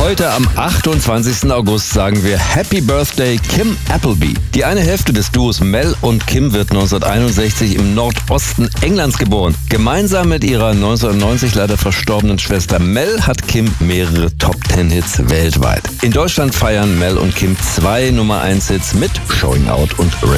Heute am 28. August sagen wir Happy Birthday Kim Appleby. Die eine Hälfte des Duos Mel und Kim wird 1961 im Nordosten Englands geboren. Gemeinsam mit ihrer 1990 leider verstorbenen Schwester Mel hat Kim mehrere Top-10-Hits weltweit. In Deutschland feiern Mel und Kim 2 Nummer-1-Hits mit Showing Out und